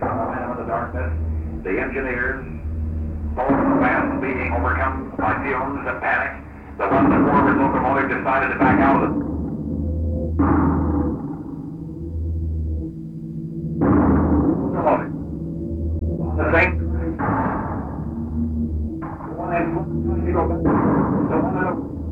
momentum of the darkness, the engineers, both fast being overcome by fumes and panic. The one the forward locomotive decided to back out of the... The same... The one in... The one in...